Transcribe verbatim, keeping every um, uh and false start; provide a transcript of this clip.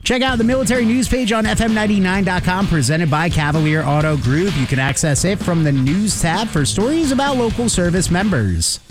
Check out the military news page on F M ninety-nine dot com, presented by Cavalier Auto Group. You can access it from the news tab for stories about local service members.